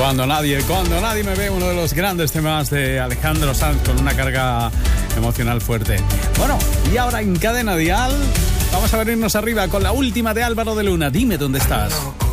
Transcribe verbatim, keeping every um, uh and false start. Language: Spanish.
Cuando nadie, cuando nadie me ve, uno de los grandes temas de Alejandro Sanz con una carga emocional fuerte. Bueno, y ahora en Cadena Dial vamos a venirnos arriba con la última de Álvaro de Luna. Dime dónde estás.